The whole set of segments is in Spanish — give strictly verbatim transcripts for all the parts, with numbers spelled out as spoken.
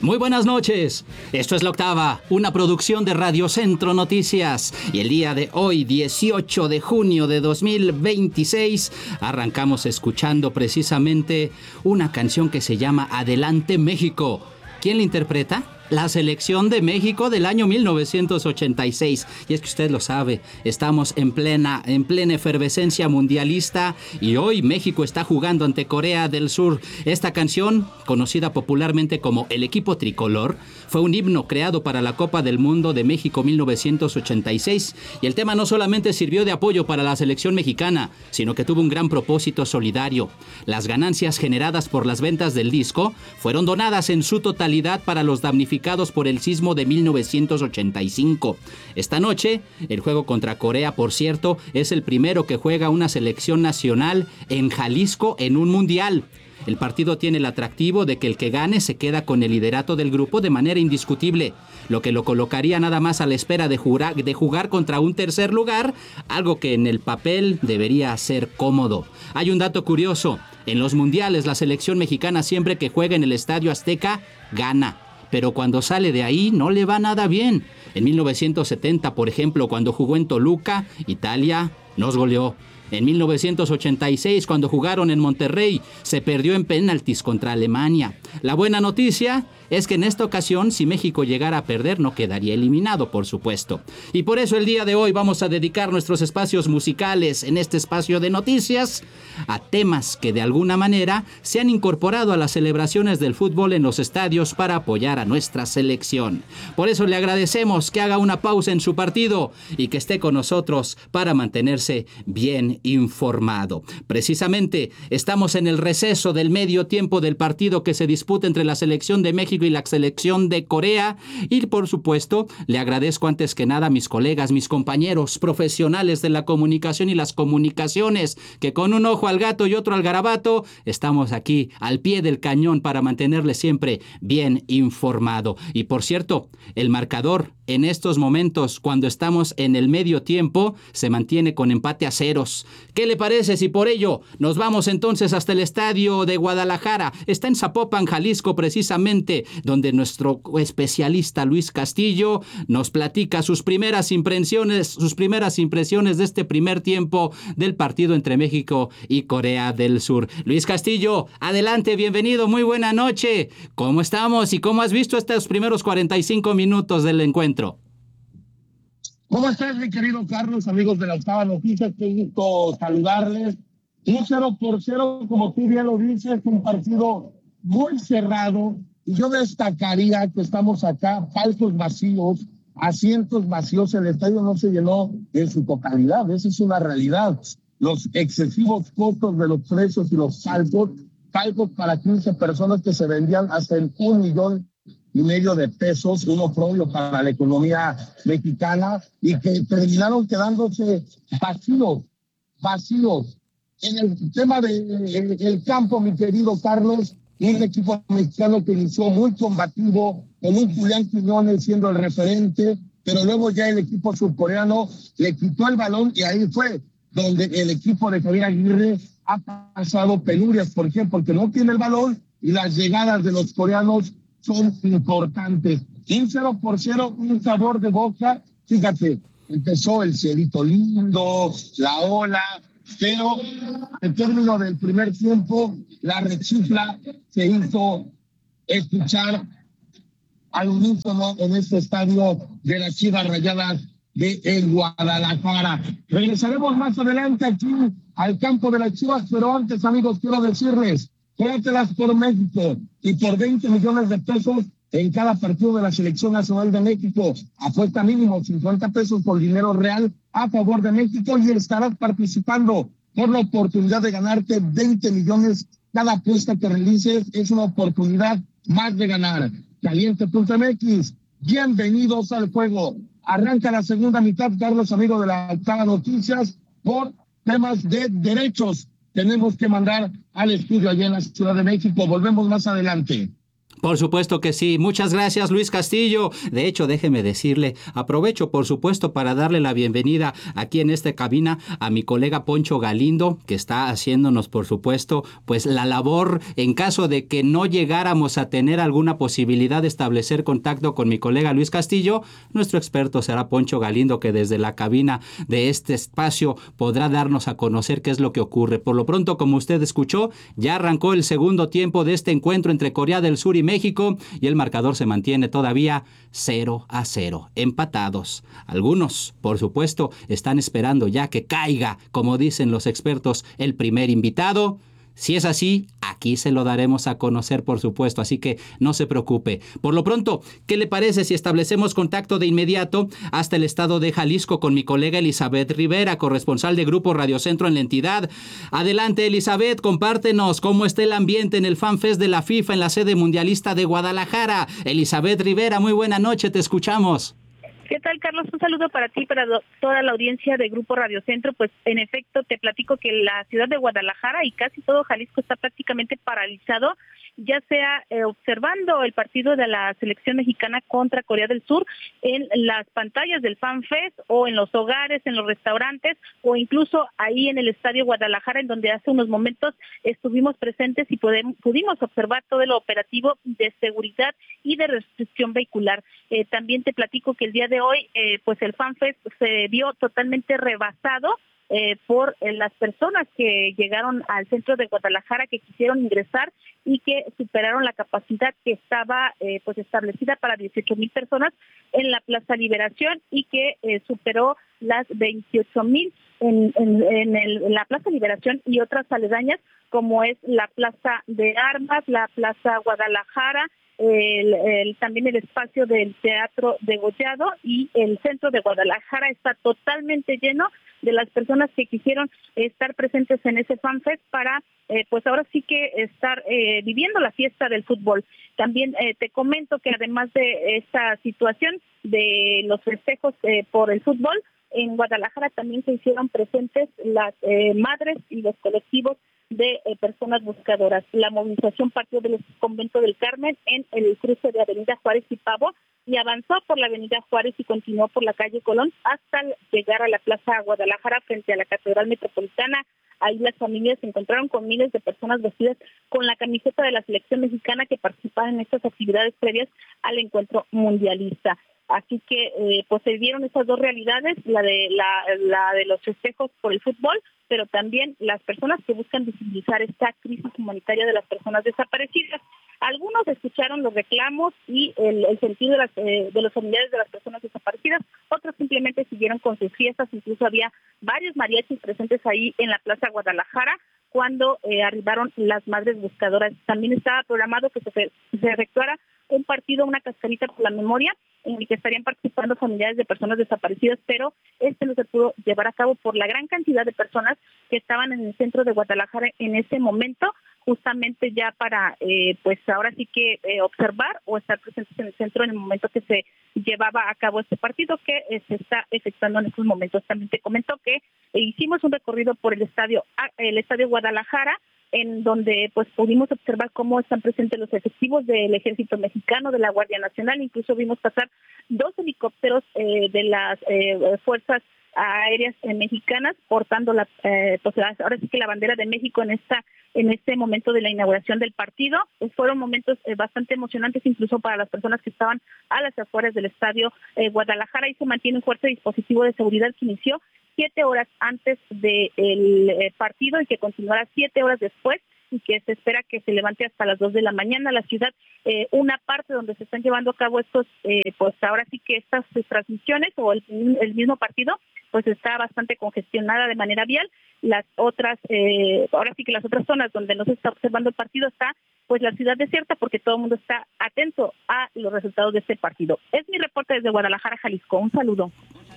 Muy buenas noches, esto es La Octava, una producción de Radio Centro Noticias, y el día de hoy, dieciocho de junio de dos mil veintiséis, arrancamos escuchando precisamente una canción que se llama Adelante México. ¿Quién la interpreta? La selección de México del año mil novecientos ochenta y seis. Y es que usted lo sabe, estamos en plena, en plena efervescencia mundialista y hoy México está jugando ante Corea del Sur. Esta canción, conocida popularmente como El Equipo Tricolor, fue un himno creado para la Copa del Mundo de México mil novecientos ochenta y seis. Y el tema no solamente sirvió de apoyo para la selección mexicana, sino que tuvo un gran propósito solidario. Las ganancias generadas por las ventas del disco fueron donadas en su totalidad para los damnificados por el sismo de mil novecientos ochenta y cinco. Esta noche, el juego contra Corea, por cierto, es el primero que juega una selección nacional en Jalisco en un mundial. El partido tiene el atractivo de que el que gane se queda con el liderato del grupo de manera indiscutible, lo que lo colocaría nada más a la espera de jugar, de jugar contra un tercer lugar, algo que en el papel debería ser cómodo. Hay un dato curioso: en los mundiales la selección mexicana siempre que juega en el Estadio Azteca gana, pero cuando sale de ahí no le va nada bien. En mil novecientos setenta, por ejemplo, cuando jugó en Toluca, Italia nos goleó. En mil novecientos ochenta y seis, cuando jugaron en Monterrey, se perdió en penaltis contra Alemania. La buena noticia es que en esta ocasión, si México llegara a perder, no quedaría eliminado, por supuesto. Y por eso el día de hoy vamos a dedicar nuestros espacios musicales en este espacio de noticias a temas que de alguna manera se han incorporado a las celebraciones del fútbol en los estadios para apoyar a nuestra selección. Por eso le agradecemos que haga una pausa en su partido y que esté con nosotros para mantenerse bien informado. Precisamente estamos en el receso del medio tiempo del partido que se disputa entre la selección de México y la selección de Corea, y por supuesto le agradezco antes que nada a mis colegas, mis compañeros profesionales de la comunicación y las comunicaciones, que con un ojo al gato y otro al garabato estamos aquí al pie del cañón para mantenerle siempre bien informado. Y por cierto, el marcador en estos momentos, cuando estamos en el medio tiempo, se mantiene con empate a ceros. ¿Qué le parece si por ello nos vamos entonces hasta el estadio de Guadalajara? Está en Zapopan, Jalisco, precisamente, donde nuestro especialista Luis Castillo nos platica sus primeras impresiones, sus primeras impresiones de este primer tiempo del partido entre México y Corea del Sur. Luis Castillo, adelante, bienvenido, muy buena noche. ¿Cómo estamos y cómo has visto estos primeros cuarenta y cinco minutos del encuentro? ¿Cómo estás, mi querido Carlos, amigos de La Octava Noticias? Qué gusto saludarles. Un cero por cero, como tú bien lo dices, un partido muy cerrado. Y yo destacaría que estamos acá, palcos vacíos, asientos vacíos, el estadio no se llenó en su totalidad. Esa es una realidad. Los excesivos costos de los precios y los palcos, palcos para quince personas que se vendían hasta en un millón y medio de pesos, uno propio para la economía mexicana, y que terminaron quedándose vacíos, vacíos. En el tema del de, campo, mi querido Carlos, un equipo mexicano que inició muy combativo, con un Julián Quiñones siendo el referente, pero luego ya el equipo surcoreano le quitó el balón y ahí fue donde el equipo de Javier Aguirre ha pasado penurias. ¿Por qué? Porque no tiene el balón y las llegadas de los coreanos son importantes. Un cero por cero, un sabor de boca. Fíjate, empezó el cielito lindo, la ola, pero al término del primer tiempo, la rechifla se hizo escuchar al unísono en este estadio de las Chivas Rayadas de el Guadalajara. Regresaremos más adelante aquí al campo de las Chivas, pero antes, amigos, quiero decirles: juégatelas por México y por veinte millones de pesos en cada partido de la Selección Nacional de México. Apuesta mínimo cincuenta pesos por dinero real a favor de México y estarás participando por la oportunidad de ganarte veinte millones. Cada apuesta que realices es una oportunidad más de ganar. Caliente punto M X, bienvenidos al juego. Arranca la segunda mitad, Carlos, amigo de La Octava Noticias, por temas de derechos. Tenemos que mandar al estudio allá en la Ciudad de México. Volvemos más adelante. Por supuesto que sí. Muchas gracias, Luis Castillo. De hecho, déjeme decirle, aprovecho, por supuesto, para darle la bienvenida aquí en esta cabina a mi colega Poncho Galindo, que está haciéndonos, por supuesto, pues la labor en caso de que no llegáramos a tener alguna posibilidad de establecer contacto con mi colega Luis Castillo. Nuestro experto será Poncho Galindo, que desde la cabina de este espacio podrá darnos a conocer qué es lo que ocurre. Por lo pronto, como usted escuchó, ya arrancó el segundo tiempo de este encuentro entre Corea del Sur y México. México y el marcador se mantiene todavía cero a cero, empatados. Algunos, por supuesto, están esperando ya que caiga, como dicen los expertos, el primer invitado. Si es así, aquí se lo daremos a conocer, por supuesto, así que no se preocupe. Por lo pronto, ¿qué le parece si establecemos contacto de inmediato hasta el estado de Jalisco con mi colega Elizabeth Rivera, corresponsal de Grupo Radio Centro en la entidad? Adelante, Elizabeth, compártenos cómo está el ambiente en el FanFest de la FIFA en la sede mundialista de Guadalajara. Elizabeth Rivera, muy buena noche, te escuchamos. ¿Qué tal, Carlos? Un saludo para ti y para do- toda la audiencia de Grupo Radio Centro. Pues en efecto te platico que la ciudad de Guadalajara y casi todo Jalisco está prácticamente paralizado, ya sea eh, observando el partido de la selección mexicana contra Corea del Sur en las pantallas del FanFest o en los hogares, en los restaurantes o incluso ahí en el Estadio Guadalajara, en donde hace unos momentos estuvimos presentes y podemos, pudimos observar todo el operativo de seguridad y de restricción vehicular. Eh, también te platico que el día de hoy, eh, pues el FanFest se vio totalmente rebasado eh, por eh, las personas que llegaron al centro de Guadalajara, que quisieron ingresar y que superaron la capacidad que estaba eh, pues establecida para dieciocho mil personas en la Plaza Liberación y que eh, superó las veintiocho mil en, en, en, el, en la Plaza Liberación y otras aledañas, como es la Plaza de Armas, la Plaza Guadalajara, El, el, también el espacio del Teatro Degollado, y el centro de Guadalajara está totalmente lleno de las personas que quisieron estar presentes en ese FanFest para, eh, pues ahora sí que estar eh, viviendo la fiesta del fútbol. También eh, te comento que además de esta situación de los festejos eh, por el fútbol, en Guadalajara también se hicieron presentes las eh, madres y los colectivos de eh, personas buscadoras. La movilización partió del Convento del Carmen en el cruce de Avenida Juárez y Pavo y avanzó por la Avenida Juárez y continuó por la calle Colón hasta llegar a la Plaza Guadalajara frente a la Catedral Metropolitana. Ahí las familias se encontraron con miles de personas vestidas con la camiseta de la selección mexicana que participaban en estas actividades previas al encuentro mundialista. Así que eh, pues se vieron esas dos realidades, la de la, la de los festejos por el fútbol, pero también las personas que buscan visibilizar esta crisis humanitaria de las personas desaparecidas. Algunos escucharon los reclamos y el, el sentido de, las, eh, de los familiares de las personas desaparecidas, otros simplemente siguieron con sus fiestas, incluso había varios mariachis presentes ahí en la Plaza Guadalajara cuando eh, arribaron las madres buscadoras. También estaba programado que se, se efectuara un partido, una cascarita por la memoria, en el que estarían participando familiares de personas desaparecidas, pero este no se pudo llevar a cabo por la gran cantidad de personas que estaban en el centro de Guadalajara en ese momento, justamente ya para, eh, pues ahora sí que eh, observar o estar presentes en el centro en el momento que se llevaba a cabo este partido que eh, se está efectuando en estos momentos. También te comento que eh, hicimos un recorrido por el estadio, el estadio Guadalajara, en donde pues pudimos observar cómo están presentes los efectivos del Ejército Mexicano, de la Guardia Nacional, incluso vimos pasar dos helicópteros eh, de las eh, fuerzas aéreas eh, mexicanas portando la eh, pues ahora sí que la bandera de México en esta en este momento de la inauguración del partido. Pues fueron momentos eh, bastante emocionantes incluso para las personas que estaban a las afueras del estadio eh, Guadalajara, y se mantiene un fuerte dispositivo de seguridad que inició siete horas antes del eh, partido y que continuará siete horas después, y que se espera que se levante hasta las dos de la mañana. La ciudad, eh, una parte donde se están llevando a cabo estos, eh, pues ahora sí que estas eh, transmisiones o el, el mismo partido, pues está bastante congestionada de manera vial. Las otras, eh, ahora sí que las otras zonas donde no se está observando el partido está pues la ciudad desierta, porque todo el mundo está atento a los resultados de este partido. Es mi reporte desde Guadalajara, Jalisco. Un saludo.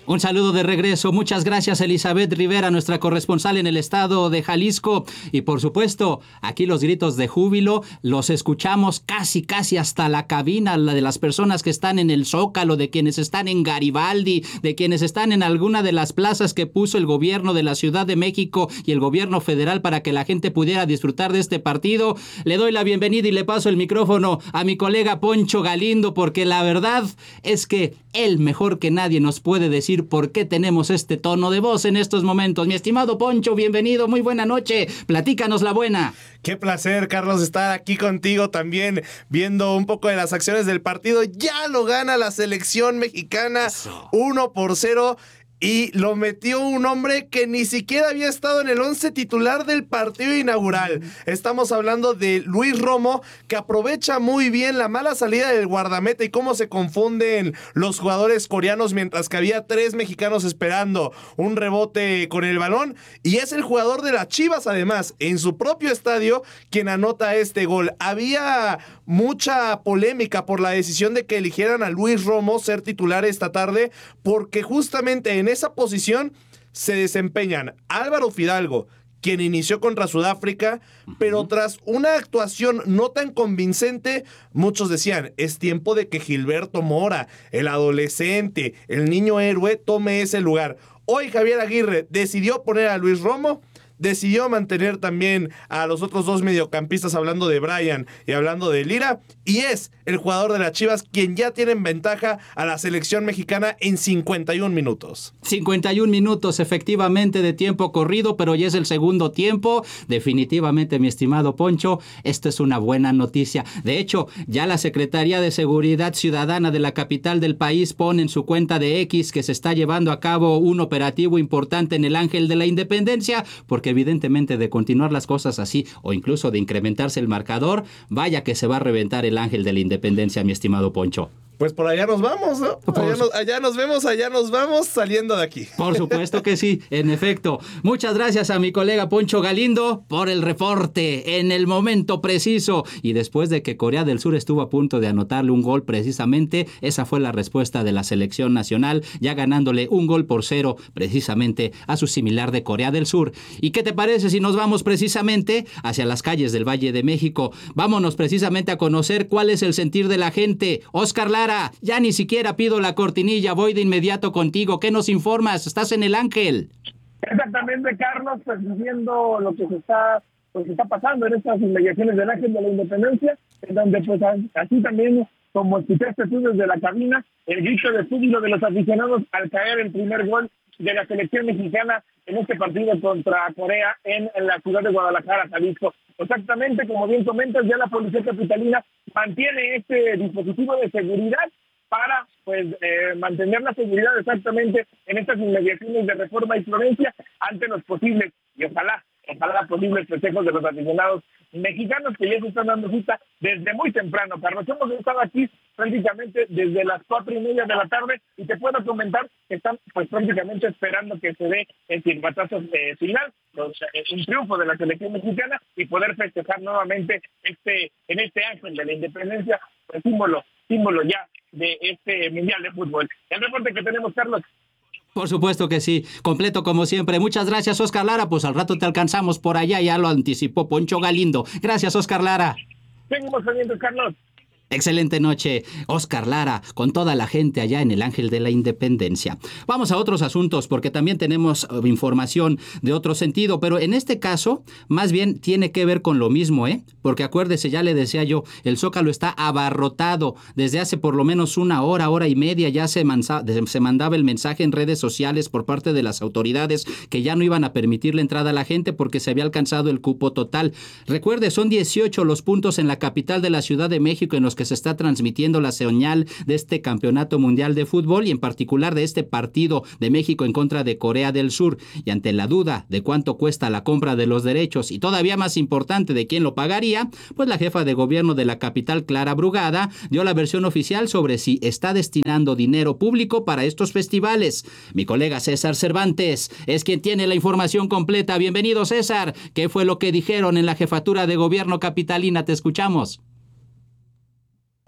Un saludo de regreso. Muchas gracias, Elizabeth Rivera, nuestra corresponsal en el estado de Jalisco. Y por supuesto, aquí los gritos de júbilo los escuchamos casi, casi hasta la cabina, la de las personas que están en el Zócalo, de quienes están en Garibaldi, de quienes están en alguna de las plazas que puso el gobierno de la Ciudad de México y el gobierno federal para que la gente pudiera disfrutar de este partido. Le doy la bienvenida y le paso el micrófono a mi colega Poncho Galindo, porque la verdad es que él mejor que nadie nos puede decir por qué tenemos este tono de voz en estos momentos. Mi estimado Poncho, bienvenido, muy buena noche, platícanos la buena. Qué placer, Carlos, estar aquí contigo también, viendo un poco de las acciones del partido. Ya lo gana la selección mexicana, uno por cero. Y lo metió un hombre que ni siquiera había estado en el once titular del partido inaugural. Estamos hablando de Luis Romo, que aprovecha muy bien la mala salida del guardameta y cómo se confunden los jugadores coreanos, mientras que había tres mexicanos esperando un rebote con el balón. Y es el jugador de las Chivas, además, en su propio estadio, quien anota este gol. Había mucha polémica por la decisión de que eligieran a Luis Romo ser titular esta tarde, porque justamente en esa posición se desempeñan Álvaro Fidalgo, quien inició contra Sudáfrica, uh-huh. pero tras una actuación no tan convincente, muchos decían, es tiempo de que Gilberto Mora, el adolescente, el niño héroe, tome ese lugar. Hoy Javier Aguirre decidió poner a Luis Romo, decidió mantener también a los otros dos mediocampistas, hablando de Brian y hablando de Lira, y es el jugador de las Chivas quien ya tiene en ventaja a la selección mexicana en cincuenta y un minutos. cincuenta y un minutos efectivamente de tiempo corrido, pero ya es el segundo tiempo. Definitivamente, mi estimado Poncho, esto es una buena noticia. De hecho, ya la Secretaría de Seguridad Ciudadana de la capital del país pone en su cuenta de X que se está llevando a cabo un operativo importante en el Ángel de la Independencia, porque evidentemente de continuar las cosas así o incluso de incrementarse el marcador, vaya que se va a reventar el Ángel de la Independencia, mi estimado Poncho. Pues por allá nos vamos, ¿no? Allá nos, allá nos vemos, allá nos vamos saliendo de aquí. Por supuesto que sí, en efecto. Muchas gracias a mi colega Poncho Galindo por el reporte en el momento preciso. Y después de que Corea del Sur estuvo a punto de anotarle un gol precisamente, esa fue la respuesta de la selección nacional, ya ganándole un gol por cero precisamente a su similar de Corea del Sur. ¿Y qué te parece si nos vamos precisamente hacia las calles del Valle de México? Vámonos precisamente a conocer cuál es el sentir de la gente. Oscar Lara, ya ni siquiera pido la cortinilla, voy de inmediato contigo. ¿Qué nos informas? ¿Estás en el Ángel? Exactamente, Carlos, pues viendo lo que se está, pues, está pasando en estas inmediaciones del Ángel de la Independencia, en donde pues así también, como escuchaste tú desde la cabina, el grito de júbilo de los aficionados al caer el primer gol de la selección mexicana en este partido contra Corea en, en la ciudad de Guadalajara, Jalisco. Exactamente, como bien comentas, ya la policía capitalina mantiene este dispositivo de seguridad para pues eh, mantener la seguridad exactamente en estas inmediaciones de Reforma y Florencia ante los posibles, y ojalá, ojalá posibles festejos de los aficionados mexicanos que ya se están dando cita desde muy temprano. Carlos, hemos estado aquí prácticamente desde las cuatro y media de la tarde y te puedo comentar que están pues prácticamente esperando que se dé el silbatazo eh, final, los, eh, un triunfo de la selección mexicana y poder festejar nuevamente este en este Ángel de la Independencia, el símbolo, símbolo ya de este Mundial de Fútbol. El reporte que tenemos, Carlos. Por supuesto que sí, completo como siempre. Muchas gracias, Oscar Lara. Pues al rato te alcanzamos por allá, ya lo anticipó Poncho Galindo. Gracias, Oscar Lara. Seguimos saliendo, Carlos. Excelente noche, Oscar Lara, con toda la gente allá en el Ángel de la Independencia. Vamos a otros asuntos porque también tenemos uh, información de otro sentido, pero en este caso más bien tiene que ver con lo mismo, ¿eh? Porque acuérdese, ya le decía yo, el Zócalo está abarrotado. Desde hace por lo menos una hora, hora y media ya se, mansa, se mandaba el mensaje en redes sociales por parte de las autoridades que ya no iban a permitir la entrada a la gente porque se había alcanzado el cupo total. Recuerde, son dieciocho los puntos en la capital de la Ciudad de México en los que se está transmitiendo la señal de este campeonato mundial de fútbol y en particular de este partido de México en contra de Corea del Sur. Y ante la duda de cuánto cuesta la compra de los derechos y todavía más importante de quién lo pagaría, pues la jefa de gobierno de la capital, Clara Brugada, dio la versión oficial sobre si está destinando dinero público para estos festivales. Mi colega César Cervantes es quien tiene la información completa. Bienvenido, César. ¿Qué fue lo que dijeron en la jefatura de gobierno capitalina? Te escuchamos.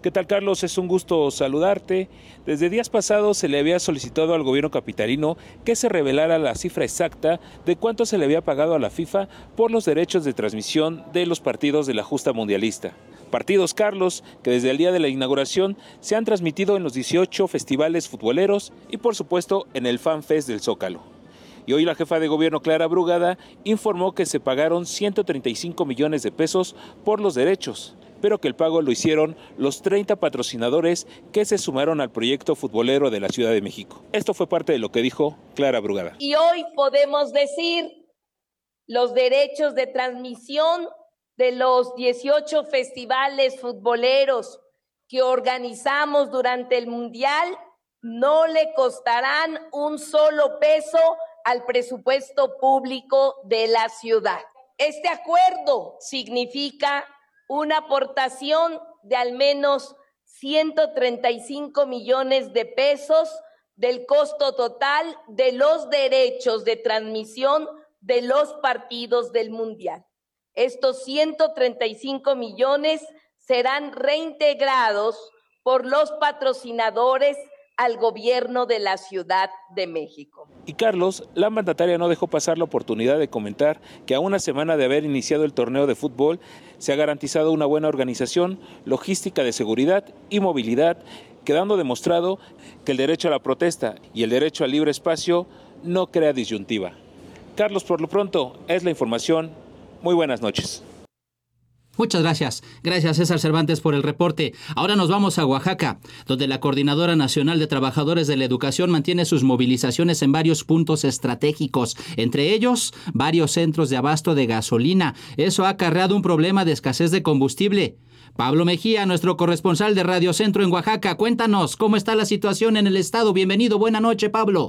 ¿Qué tal, Carlos? Es un gusto saludarte. Desde días pasados se le había solicitado al gobierno capitalino que se revelara la cifra exacta de cuánto se le había pagado a la FIFA por los derechos de transmisión de los partidos de la justa mundialista. Partidos, Carlos, que desde el día de la inauguración se han transmitido en los dieciocho festivales futboleros y, por supuesto, en el Fan Fest del Zócalo. Y hoy la jefa de gobierno, Clara Brugada, informó que se pagaron ciento treinta y cinco millones de pesos por los derechos, pero que el pago lo hicieron los treinta patrocinadores que se sumaron al proyecto futbolero de la Ciudad de México. Esto fue parte de lo que dijo Clara Brugada. Y hoy podemos decir los derechos de transmisión de los dieciocho festivales futboleros que organizamos durante el Mundial no le costarán un solo peso al presupuesto público de la ciudad. Este acuerdo significa una aportación de al menos ciento treinta y cinco millones de pesos del costo total de los derechos de transmisión de los partidos del Mundial. Estos ciento treinta y cinco millones serán reintegrados por los patrocinadores al gobierno de la Ciudad de México. Y Carlos, la mandataria no dejó pasar la oportunidad de comentar que a una semana de haber iniciado el torneo de fútbol se ha garantizado una buena organización, logística de seguridad y movilidad, quedando demostrado que el derecho a la protesta y el derecho al libre espacio no crea disyuntiva. Carlos, por lo pronto, es la información. Muy buenas noches. Muchas gracias. Gracias, César Cervantes, por el reporte. Ahora nos vamos a Oaxaca, donde la Coordinadora Nacional de Trabajadores de la Educación mantiene sus movilizaciones en varios puntos estratégicos, entre ellos varios centros de abasto de gasolina. Eso ha acarreado un problema de escasez de combustible. Pablo Mejía, nuestro corresponsal de Radio Centro en Oaxaca, cuéntanos cómo está la situación en el estado. Bienvenido, buena noche, Pablo.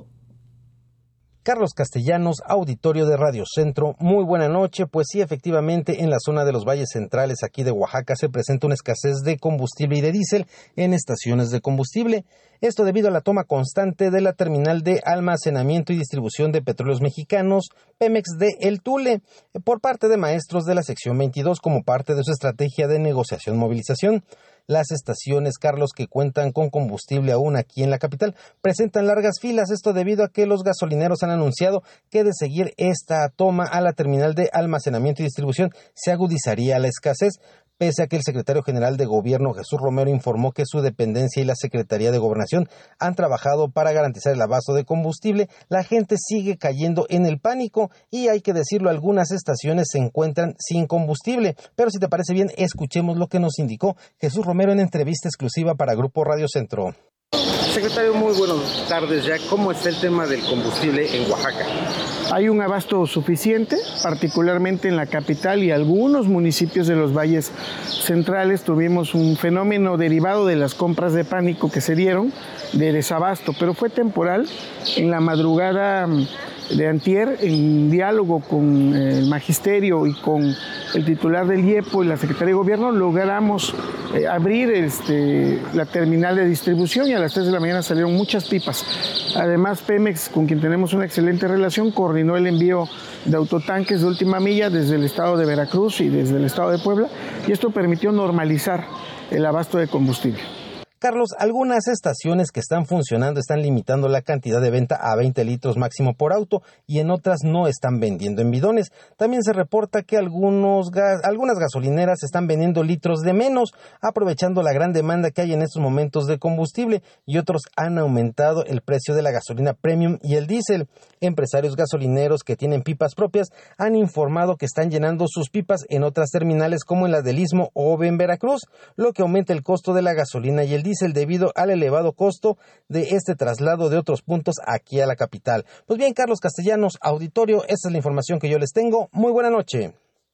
Carlos Castellanos, auditorio de Radio Centro, muy buena noche. Pues sí, efectivamente, en la zona de los valles centrales aquí de Oaxaca se presenta una escasez de combustible y de diésel en estaciones de combustible. Esto debido a la toma constante de la terminal de almacenamiento y distribución de petróleos mexicanos, Pemex de El Tule, por parte de maestros de la sección veintidós como parte de su estrategia de negociación-movilización. Las estaciones, Carlos, que cuentan con combustible aún aquí en la capital, presentan largas filas, esto debido a que los gasolineros han anunciado que de seguir esta toma a la terminal de almacenamiento y distribución se agudizaría la escasez. Pese a que el secretario general de Gobierno, Jesús Romero, informó que su dependencia y la Secretaría de Gobernación han trabajado para garantizar el abasto de combustible, la gente sigue cayendo en el pánico y, hay que decirlo, algunas estaciones se encuentran sin combustible. Pero si te parece bien, escuchemos lo que nos indicó Jesús Romero en entrevista exclusiva para Grupo Radio Centro. Secretario, muy buenas tardes ya. ¿Cómo está el tema del combustible en Oaxaca? Hay un abasto suficiente, particularmente en la capital y algunos municipios de los valles centrales. Tuvimos un fenómeno derivado de las compras de pánico que se dieron, de desabasto, pero fue temporal. En la madrugada de antier, en diálogo con el magisterio y con el titular del IEPO y la Secretaría de Gobierno, logramos eh, abrir este, la terminal de distribución y a las tres de la mañana salieron muchas pipas. Además, Pemex, con quien tenemos una excelente relación, coordinó el envío de autotanques de última milla desde el estado de Veracruz y desde el estado de Puebla, y esto permitió normalizar el abasto de combustible. Carlos, algunas estaciones que están funcionando están limitando la cantidad de venta a veinte litros máximo por auto y en otras no están vendiendo en bidones. También se reporta que algunos gas, algunas gasolineras están vendiendo litros de menos, aprovechando la gran demanda que hay en estos momentos de combustible, y otros han aumentado el precio de la gasolina premium y el diésel. Empresarios gasolineros que tienen pipas propias han informado que están llenando sus pipas en otras terminales como en la del Istmo o en Veracruz, lo que aumenta el costo de la gasolina y el diésel debido al elevado costo de este traslado de otros puntos aquí a la capital. Pues bien, Carlos Castellanos, auditorio, esta es la información que yo les tengo. Muy buena noche.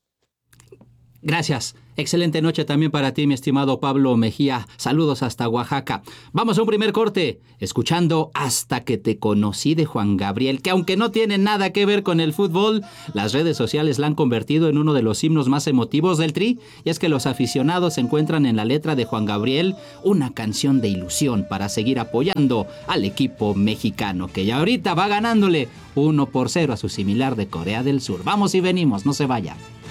Gracias. Excelente noche también para ti, mi estimado Pablo Mejía. Saludos hasta Oaxaca. Vamos a un primer corte, escuchando Hasta que te conocí de Juan Gabriel, que aunque no tiene nada que ver con el fútbol, las redes sociales la han convertido en uno de los himnos más emotivos del Tri, y es que los aficionados encuentran en la letra de Juan Gabriel una canción de ilusión para seguir apoyando al equipo mexicano, que ya ahorita va ganándole uno por cero a su similar de Corea del Sur. Vamos y venimos, no se vayan.